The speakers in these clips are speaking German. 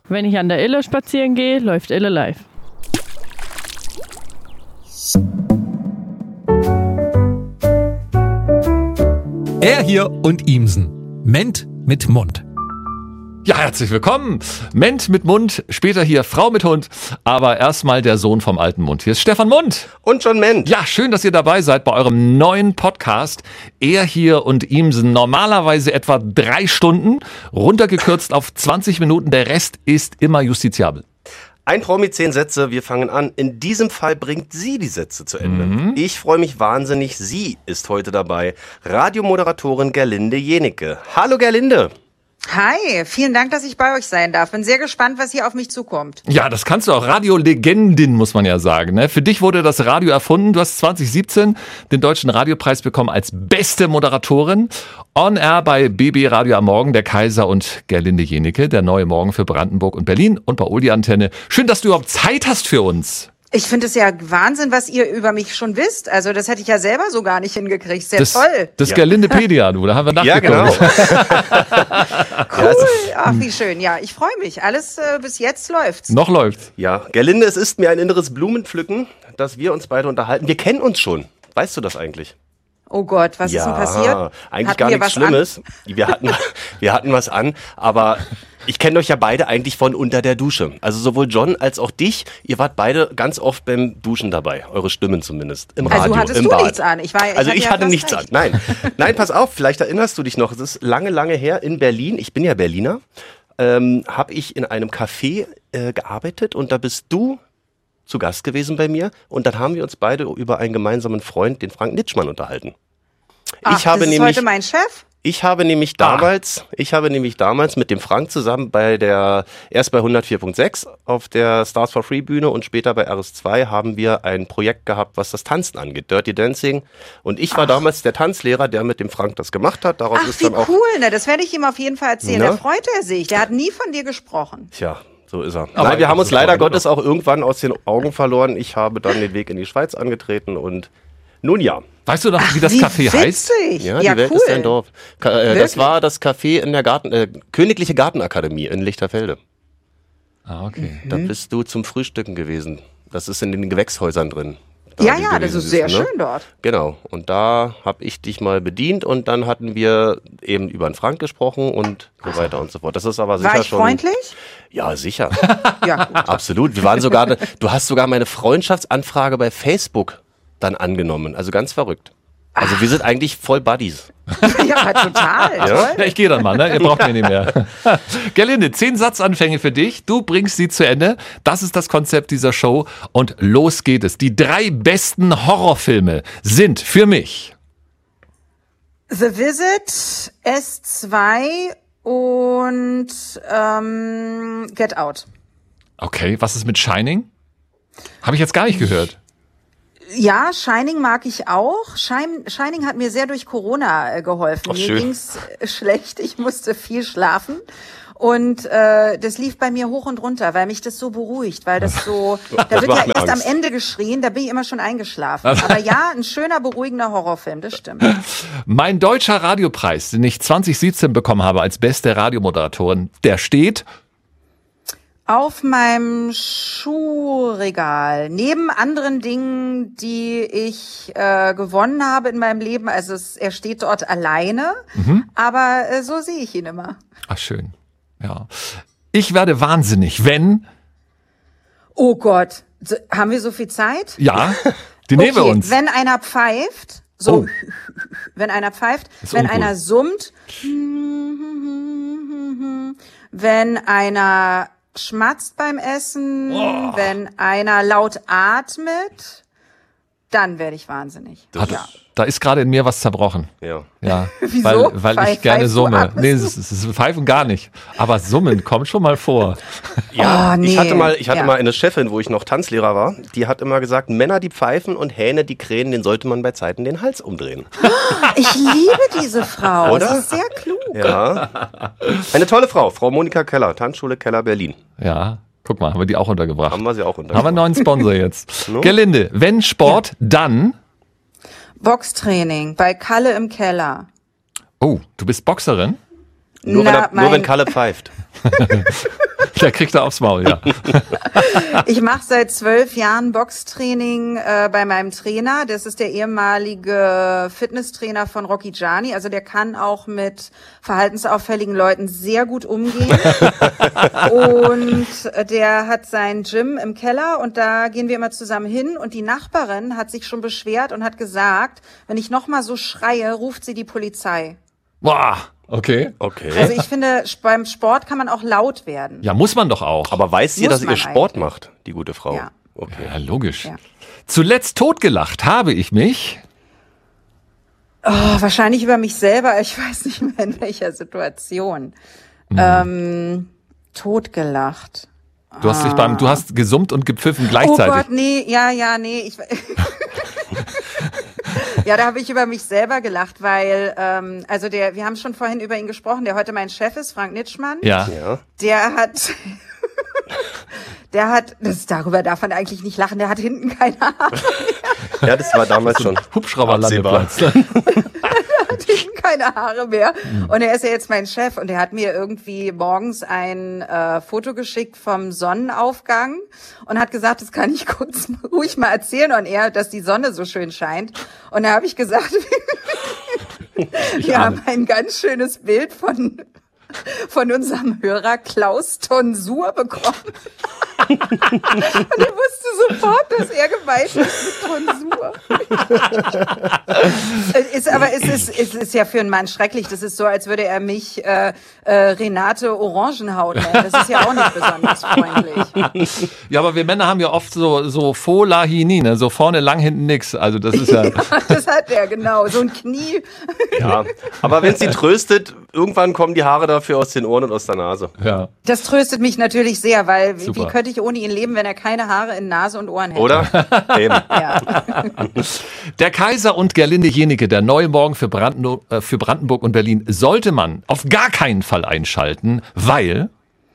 Wenn ich an der Ille spazieren gehe, läuft Ille live. Er hier und Ihmsen. Ment mit Mund. Ja, herzlich willkommen. Ment mit Mund, später hier Frau mit Hund, aber erstmal der Sohn vom alten Mund. Hier ist Stefan Mund. Und John Ment. Ja, schön, dass ihr dabei seid bei eurem neuen Podcast. Er hier und Ihmsen. Normalerweise etwa 3 Stunden, runtergekürzt auf 20 Minuten. Der Rest ist immer justiziabel. Ein Promi, 10 Sätze, wir fangen an. In diesem Fall bringt sie die Sätze zu Ende. Ich freue mich wahnsinnig, sie ist heute dabei. Radiomoderatorin Gerlinde Jenieke. Hallo Gerlinde. Hi, vielen Dank, dass ich bei euch sein darf. Bin sehr gespannt, was hier auf mich zukommt. Ja, das kannst du auch. Radiolegendin, muss man ja sagen. Ne? Für dich wurde das Radio erfunden. Du hast 2017 den Deutschen Radiopreis bekommen als beste Moderatorin. On Air bei BB Radio am Morgen, der Kaiser und Gerlinde Jenieke, der neue Morgen für Brandenburg und Berlin und bei Uli Antenne. Schön, dass du überhaupt Zeit hast für uns. Ich finde es ja Wahnsinn, was ihr über mich schon wisst. Also das hätte ich ja selber so gar nicht hingekriegt. Sehr toll. Das Gerlindepedia, du, da haben wir nachgeguckt. Ja, genau. Cool. Ach, wie schön. Ja, ich freue mich. Alles bis jetzt läuft's. Noch läuft's. Ja, Gerlinde, es ist mir ein inneres Blumenpflücken, dass wir uns beide unterhalten. Wir kennen uns schon. Weißt du das eigentlich? Oh Gott, was ist denn passiert? Eigentlich Hatten gar wir nichts was Schlimmes. Wir hatten was an, aber ich kenne euch ja beide eigentlich von unter der Dusche. Also sowohl John als auch dich, ihr wart beide ganz oft beim Duschen dabei, eure Stimmen zumindest, im Radio, Also hattest im du Bad. nichts an? Ich hatte nichts an, nein. Nein, pass auf, vielleicht erinnerst du dich noch, es ist lange, lange her in Berlin, ich bin ja Berliner, habe ich in einem Café gearbeitet und da bist du zu Gast gewesen bei mir und dann haben wir uns beide über einen gemeinsamen Freund, den Frank Nitschmann, unterhalten. Ach, das ist heute mein Chef? Ich habe nämlich damals mit dem Frank zusammen erst bei 104.6 auf der Stars for Free Bühne und später bei RS2 haben wir ein Projekt gehabt, was das Tanzen angeht, Dirty Dancing. Und ich war damals der Tanzlehrer, der mit dem Frank das gemacht hat. Daraus ist wie dann auch, cool, ne? Das werde ich ihm auf jeden Fall erzählen. Na? Da freut er sich. Der hat nie von dir gesprochen. Tja, so ist er. Aber Nein, wir haben uns das ist leider aber Gottes auch irgendwann aus den Augen verloren. Ich habe dann den Weg in die Schweiz angetreten und nun ja. Weißt du noch, wie das Wie Café heißt? witzig. Ja, die Welt cool. ist ein Dorf. Das Wirklich? war das Café in der Königliche Gartenakademie in Lichterfelde. Ah, okay. Da bist du zum Frühstücken gewesen. Das ist in den Gewächshäusern drin. Ja, du das gewesen ist sehr bist, ne? schön dort. Genau. Und da habe ich dich mal bedient und dann hatten wir eben über den Frank gesprochen und so weiter und so fort. Das ist aber sicher War ich schon. freundlich? Ja, sicher. Ja, gut. Absolut. Wir waren sogar, du hast sogar meine Freundschaftsanfrage bei Facebook dann angenommen. Also ganz verrückt. Also wir sind eigentlich voll Buddies. Ja, total. Toll. Ja, ich gehe dann mal, ne? Ihr braucht mir nicht mehr. Gerlinde, 10 Satzanfänge für dich. Du bringst sie zu Ende. Das ist das Konzept dieser Show. Und los geht es. Die 3 besten Horrorfilme sind für mich The Visit, S2 und Get Out. Okay, was ist mit Shining? Habe ich jetzt gar nicht gehört. Ja, Shining mag ich auch. Shining hat mir sehr durch Corona geholfen. Ach, mir schön. ging's schlecht, ich musste viel schlafen. Und das lief bei mir hoch und runter, weil mich das so beruhigt, weil das so, da wird ja macht mir erst Angst. am Ende geschrien, da bin ich immer schon eingeschlafen. Aber ja, ein schöner, beruhigender Horrorfilm, das stimmt. Mein deutscher Radiopreis, den ich 2017 bekommen habe als beste Radiomoderatorin, der steht Auf meinem Schuhregal, neben anderen Dingen, die ich gewonnen habe in meinem Leben, also er steht dort alleine, aber so sehe ich ihn immer. Ach, schön. Ja. Ich werde wahnsinnig, wenn. Oh Gott, haben wir so viel Zeit? Ja, die nehmen wir uns. Wenn einer pfeift, Oh. wenn einer pfeift, ist wenn uncool. einer summt, wenn einer schmatzt beim Essen, wenn einer laut atmet, dann werde ich wahnsinnig. Ja. Da ist gerade in mir was zerbrochen. Ja. Ja, Wieso? weil ich gerne Pfeifst du, summe. atmest Nee, du? es ist Pfeifen gar nicht. Aber Summen kommt schon mal vor. Ja, Oh, nee. ich hatte Ja. mal eine Chefin, wo ich noch Tanzlehrer war, die hat immer gesagt, Männer, die pfeifen und Hähne, die krähen, den sollte man bei Zeiten den Hals umdrehen. Ich liebe diese Frau, Oder? sie ist sehr klug. Ja. Eine tolle Frau, Frau Monika Keller, Tanzschule Keller Berlin. Ja, guck mal, haben wir die auch untergebracht. Haben wir sie auch Haben wir einen untergebracht. neuen Sponsor jetzt. No? Gerlinde, wenn Sport, dann. Boxtraining bei Kalle im Keller. Oh, du bist Boxerin? Nur, Na, nur wenn Kalle pfeift. Der kriegt er aufs Maul, ja. Ich mache seit 12 Jahren Boxtraining bei meinem Trainer. Das ist der ehemalige Fitnesstrainer von Rocky Gianni. Also der kann auch mit verhaltensauffälligen Leuten sehr gut umgehen. Und der hat sein Gym im Keller und da gehen wir immer zusammen hin. Und die Nachbarin hat sich schon beschwert und hat gesagt, wenn ich noch mal so schreie, ruft sie die Polizei. Boah, okay. Also ich finde, beim Sport kann man auch laut werden. Ja, muss man doch auch. Aber weiß sie, Muss dass ihr man Sport eigentlich. macht, die gute Frau? Ja. Okay. Ja, logisch. Ja. Zuletzt totgelacht habe ich mich. Oh, wahrscheinlich über mich selber. Ich weiß nicht mehr in welcher Situation. Totgelacht. Du hast gesummt und gepfiffen gleichzeitig. Oh Gott, nee, nee. Ja, da habe ich über mich selber gelacht, weil, wir haben schon vorhin über ihn gesprochen, der heute mein Chef ist, Frank Nitschmann. Ja. Darüber darf man eigentlich nicht lachen, der hat hinten keine Haare. Ja, das war damals schon Hubschrauberlandeplatz. Keine Haare mehr. Und er ist ja jetzt mein Chef und er hat mir irgendwie morgens ein Foto geschickt vom Sonnenaufgang und hat gesagt, das kann ich kurz ruhig mal erzählen und dass die Sonne so schön scheint. Und da habe ich gesagt, wir haben ein ganz schönes Bild von unserem Hörer Klaus Tonsur bekommen. Und er wusste sofort, dass er gemeint ist mit Tonsur. Es ist ja für einen Mann schrecklich. Das ist so, als würde er mich Renate Orangenhaut nennen. Das ist ja auch nicht besonders freundlich. Ja, aber wir Männer haben ja oft so Folahini, ne? So vorne lang, hinten nix. Also das ist ja... Das hat er, genau. So ein Knie. Ja, aber wenn sie tröstet, irgendwann kommen die Haare dafür aus den Ohren und aus der Nase. Ja. Das tröstet mich natürlich sehr, weil Super. wie könnte ich ohne ihn leben, wenn er keine Haare in Nase und Ohren hätte? Oder? Eben. Ja. Der Kaiser und Gerlinde Jenike, der neue Morgen für Brandenburg und Berlin, sollte man auf gar keinen Fall einschalten, weil...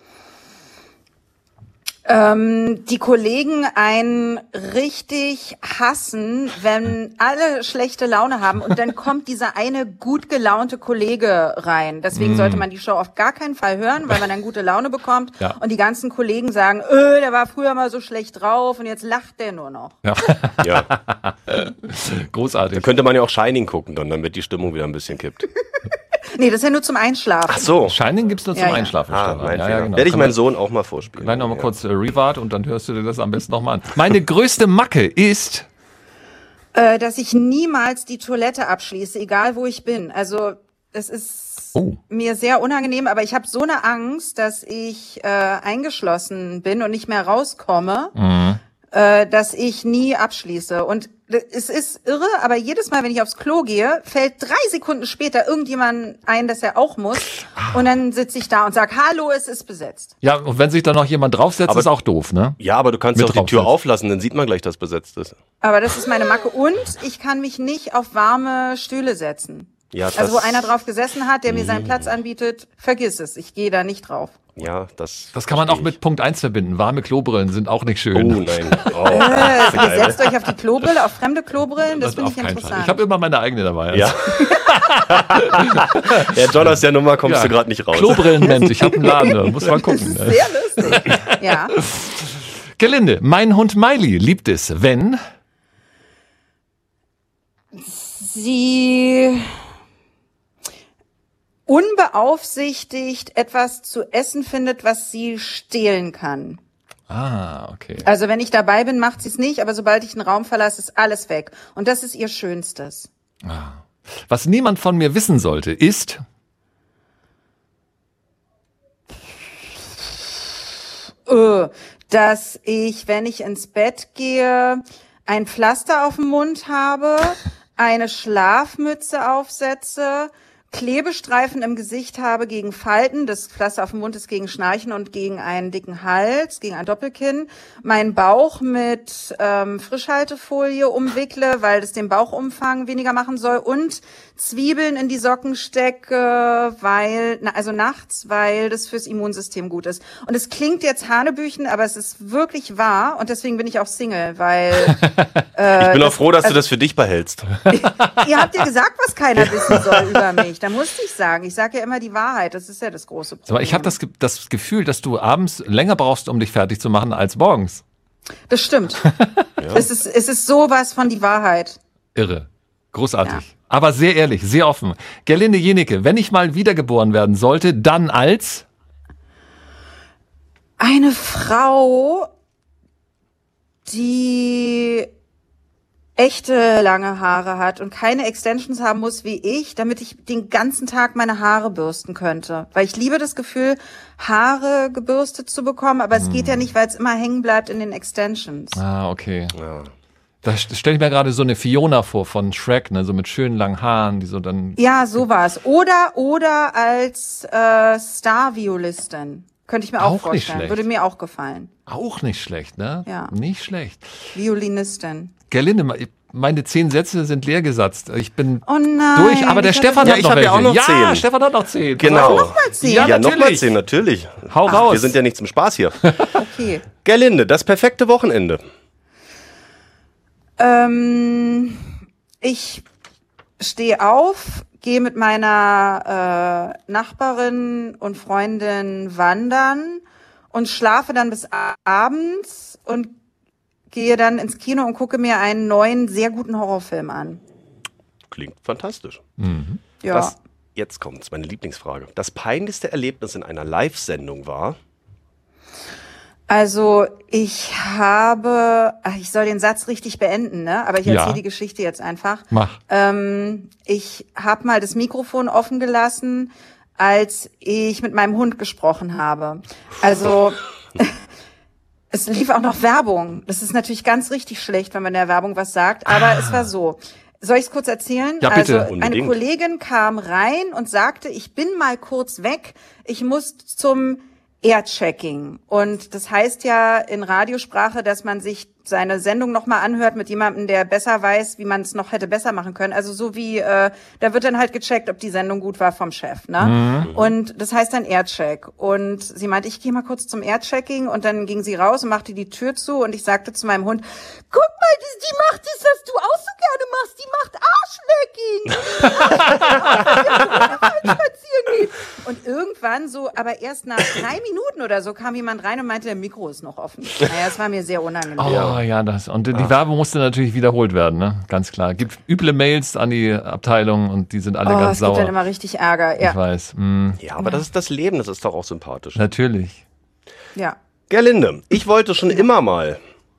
Die Kollegen einen richtig hassen, wenn alle schlechte Laune haben und dann kommt dieser eine gut gelaunte Kollege rein. Deswegen sollte man die Show auf gar keinen Fall hören, weil man dann gute Laune bekommt Ja. und die ganzen Kollegen sagen, der war früher mal so schlecht drauf und jetzt lacht der nur noch. Ja. Ja. Großartig. Da könnte man ja auch Shining gucken, damit die Stimmung wieder ein bisschen kippt. Nee, das ist ja nur zum Einschlafen. Ach so. Shining gibt's nur zum Ja, ja. Einschlafen. Ah, Stefan. mein Ja, Fehler. genau. Werde ich Kann meinen man Sohn auch mal vorspielen. gleich nochmal kurz Rewart und dann hörst du dir das am besten nochmal an. Meine größte Macke ist... Dass ich niemals die Toilette abschließe, egal wo ich bin. Also es ist mir sehr unangenehm, aber ich habe so eine Angst, dass ich eingeschlossen bin und nicht mehr rauskomme, dass ich nie abschließe. Und es ist irre, aber jedes Mal, wenn ich aufs Klo gehe, fällt 3 Sekunden später irgendjemand ein, dass er auch muss. Und dann sitze ich da und sage, hallo, es ist besetzt. Ja, und wenn sich da noch jemand draufsetzt, Aber- ist auch doof, ne? Ja, aber du kannst ja Mit auch die Tür draufsetzen. auflassen, dann sieht man gleich, dass besetzt ist. Aber das ist meine Macke. Und ich kann mich nicht auf warme Stühle setzen. Ja, Also wo einer drauf gesessen hat, der mir seinen Platz anbietet, vergiss es. Ich gehe da nicht drauf. Ja, das kann man auch verstehe mit Punkt 1 verbinden. Warme Klobrillen sind auch nicht ich. schön. Oh nein. Oh, Ihr setzt euch auf die Klobrille, auf fremde Klobrillen, das finde auf ich keinen interessant. Fall. Ich habe immer meine eigene dabei. ja. Ja, John, aus der Nummer kommst Ja. du gerade nicht raus. Klobrillenmensch, ich habe einen Laden, da muss man Das gucken. ist Ne? sehr lustig. Ja. Gelinde, mein Hund Miley liebt es, wenn... Sie unbeaufsichtigt etwas zu essen findet, was sie stehlen kann. Ah, okay. Also wenn ich dabei bin, macht sie es nicht, aber sobald ich einen Raum verlasse, ist alles weg. Und das ist ihr Schönstes. Was niemand von mir wissen sollte, ist... Dass ich, wenn ich ins Bett gehe, ein Pflaster auf dem Mund habe, eine Schlafmütze aufsetze, Klebestreifen im Gesicht habe gegen Falten, das Pflaster auf dem Mund ist gegen Schnarchen und gegen einen dicken Hals, gegen ein Doppelkinn, meinen Bauch mit Frischhaltefolie umwickle, weil das den Bauchumfang weniger machen soll und Zwiebeln in die Socken stecke, nachts, weil das fürs Immunsystem gut ist. Und es klingt jetzt hanebüchen, aber es ist wirklich wahr und deswegen bin ich auch Single, weil Ich bin auch froh, dass du das für dich behältst. ihr habt ja gesagt, was keiner wissen soll über mich. Da musste ich sagen. Ich sage ja immer die Wahrheit. Das ist ja das große Problem. Aber ich habe das Gefühl, dass du abends länger brauchst, um dich fertig zu machen, als morgens. Das stimmt. Es ist sowas von die Wahrheit. Irre. Großartig. Ja. Aber sehr ehrlich, sehr offen. Gerlinde Jenecke, wenn ich mal wiedergeboren werden sollte, dann als? Eine Frau, die echte lange Haare hat und keine Extensions haben muss wie ich, damit ich den ganzen Tag meine Haare bürsten könnte. Weil ich liebe das Gefühl, Haare gebürstet zu bekommen, aber es geht ja nicht, weil es immer hängen bleibt in den Extensions. Ah, okay. Ja. Da stelle ich mir gerade so eine Fiona vor von Shrek, ne, so mit schönen langen Haaren, die so dann... Ja, sowas. Oder als Star-Violistin. Könnte ich mir auch Auch nicht vorstellen. schlecht. Würde mir auch gefallen. Auch nicht schlecht, ne? Ja. Nicht schlecht. Violinistin. Gerlinde, meine 10 Sätze sind leer gesatzt. Ich bin Oh nein. durch, aber der ich Stefan Ja, hat ich noch hab welche. ja auch noch 10. Ja, Stefan hat noch 10. Genau. Nochmal 10. Ja, Ja, nochmal natürlich. 10, natürlich. Hau raus. Wir sind ja nicht zum Spaß hier. Okay. Gerlinde, das perfekte Wochenende. Ich stehe auf, gehe mit meiner Nachbarin und Freundin wandern und schlafe dann bis abends und gehe dann ins Kino und gucke mir einen neuen, sehr guten Horrorfilm an. Klingt fantastisch. Ja. Jetzt kommt's, meine Lieblingsfrage. Das peinlichste Erlebnis in einer Live-Sendung war? Also ich soll den Satz richtig beenden, ne? Aber ich Ja. erzähle die Geschichte jetzt einfach. Mach. Ich habe mal das Mikrofon offen gelassen, als ich mit meinem Hund gesprochen habe. Also es lief auch noch Werbung. Das ist natürlich ganz richtig schlecht, wenn man in der Werbung was sagt. Aber es war so. Soll ich es kurz erzählen? Ja, bitte. Also eine Unbedingt. Kollegin kam rein und sagte, ich bin mal kurz weg. Ich muss zum Airchecking. Und das heißt ja in Radiosprache, dass man sich seine Sendung nochmal anhört mit jemandem, der besser weiß, wie man es noch hätte besser machen können. Also so wie, da wird dann halt gecheckt, ob die Sendung gut war vom Chef, ne? Und das heißt dann Aircheck. Und sie meinte, ich gehe mal kurz zum Airchecking und dann ging sie raus und machte die Tür zu und ich sagte zu meinem Hund, guck mal, die macht das, was du auch so gerne machst, die macht Arschlecking. Spazieren gehen. Und irgendwann so, aber erst nach 3 Minuten oder so kam jemand rein und meinte, der Mikro ist noch offen. Naja, es war mir sehr unangenehm. Oh ja, das. Und die Werbung musste natürlich wiederholt werden, ne? Ganz klar. Gibt üble Mails an die Abteilung und die sind alle ganz Es gibt sauer. dann immer richtig Ärger. Ich Ja, weiß. Ja, aber das ist das Leben, das ist doch auch sympathisch. Natürlich. ja. Gerlinde, ich wollte schon immer mal.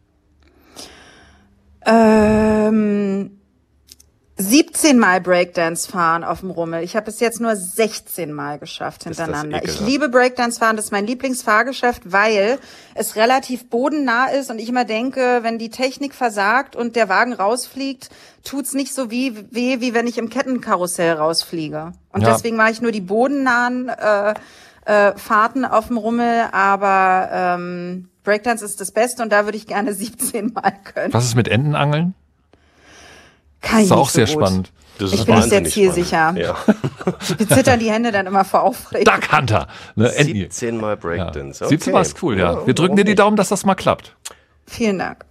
17 Mal Breakdance fahren auf dem Rummel. Ich habe bis jetzt nur 16 Mal geschafft das hintereinander. Ich ekelhaft. liebe Breakdance fahren, das ist mein Lieblingsfahrgeschäft, weil es relativ bodennah ist und ich immer denke, wenn die Technik versagt und der Wagen rausfliegt, tut's nicht so weh, wie wenn ich im Kettenkarussell rausfliege. Und Ja. deswegen mache ich nur die bodennahen Fahrten auf dem Rummel, aber Breakdance ist das Beste und da würde ich gerne 17 Mal können. Was ist mit Entenangeln? Kann ich Das ist auch nicht so sehr gut. spannend. Das Ich bin nicht sehr wahnsinnig zielsicher. spannend. Ja. Mir zittern die Hände dann immer vor Aufregung. Duck Hunter. Ne? Enten. 17 Mal Ja. Breakdance. 17 Mal ist cool, ja. Wir drücken dir die Daumen, dass das mal klappt. Vielen Dank.